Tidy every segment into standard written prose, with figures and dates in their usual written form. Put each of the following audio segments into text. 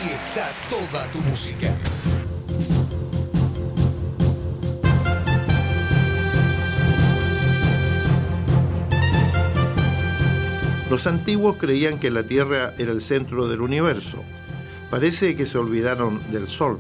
está toda tu música. Los antiguos creían que la Tierra era el centro del universo. Parece que se olvidaron del Sol.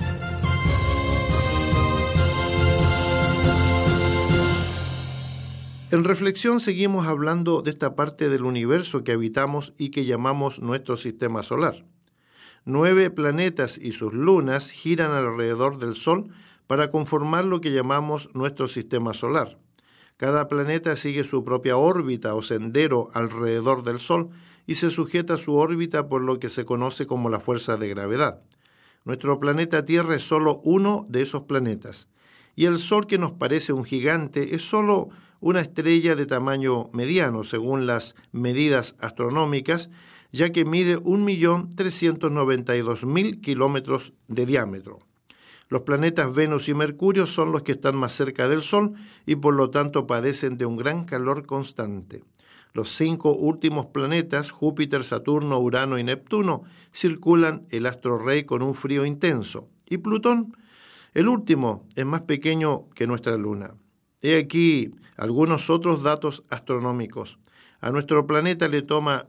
En reflexión seguimos hablando de esta parte del universo que habitamos y que llamamos nuestro sistema solar. 9 planetas y sus lunas giran alrededor del Sol para conformar lo que llamamos nuestro sistema solar. Cada planeta sigue su propia órbita o sendero alrededor del Sol y se sujeta a su órbita por lo que se conoce como la fuerza de gravedad. Nuestro planeta Tierra es solo uno de esos planetas, y el Sol, que nos parece un gigante, es solo una estrella de tamaño mediano según las medidas astronómicas, ya que mide 1.392.000 kilómetros de diámetro. Los planetas Venus y Mercurio son los que están más cerca del Sol y por lo tanto padecen de un gran calor constante. Los 5 últimos planetas, Júpiter, Saturno, Urano y Neptuno, circulan el astro rey con un frío intenso. Y Plutón, el último, es más pequeño que nuestra Luna. He aquí algunos otros datos astronómicos. A nuestro planeta le toma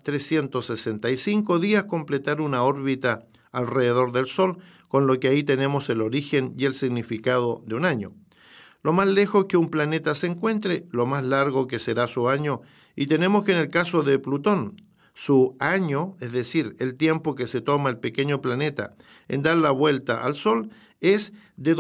365 días completar una órbita alrededor del Sol, con lo que ahí tenemos el origen y el significado de un año. Lo más lejos que un planeta se encuentre, lo más largo que será su año, y tenemos que en el caso de Plutón, su año, es decir, el tiempo que se toma el pequeño planeta en dar la vuelta al Sol, es de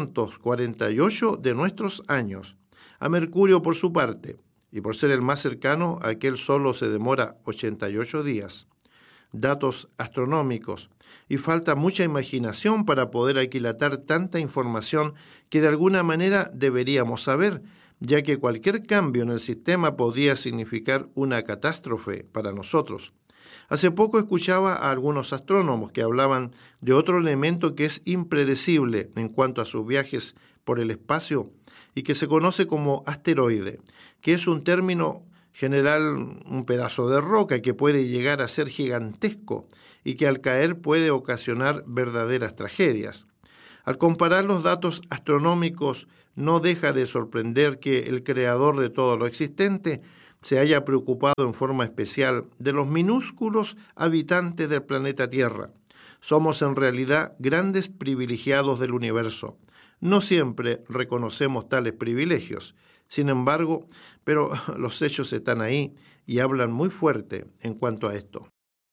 248 de nuestros años. A Mercurio, por su parte, y por ser el más cercano, aquel solo se demora 88 días. Datos astronómicos, y falta mucha imaginación para poder aquilatar tanta información que de alguna manera deberíamos saber, ya que cualquier cambio en el sistema podría significar una catástrofe para nosotros. Hace poco escuchaba a algunos astrónomos que hablaban de otro elemento que es impredecible en cuanto a sus viajes por el espacio y que se conoce como asteroide, que es un término general, un pedazo de roca que puede llegar a ser gigantesco y que al caer puede ocasionar verdaderas tragedias. Al comparar los datos astronómicos, no deja de sorprender que el creador de todo lo existente se haya preocupado en forma especial de los minúsculos habitantes del planeta Tierra. Somos en realidad grandes privilegiados del universo. No siempre reconocemos tales privilegios. Sin embargo, pero los hechos están ahí y hablan muy fuerte en cuanto a esto.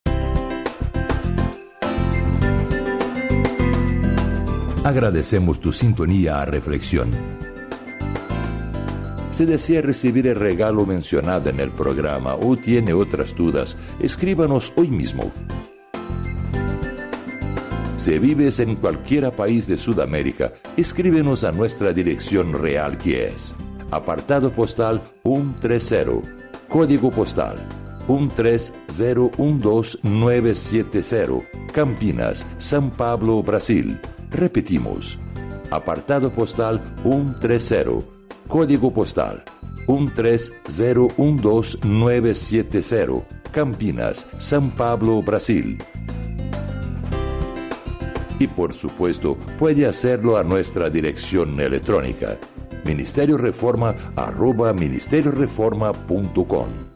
Agradecemos tu sintonía a Reflexión. Si desea recibir el regalo mencionado en el programa o tiene otras dudas, escríbanos hoy mismo. Si vives en cualquier país de Sudamérica, escríbenos a nuestra dirección real, que es apartado postal 130, código postal 13012970, Campinas, São Paulo, Brasil. Repetimos, apartado postal 130, código postal 13012970, Campinas, São Paulo, Brasil. Y por supuesto, puede hacerlo a nuestra dirección electrónica ministerioreforma@ministerioreforma.com.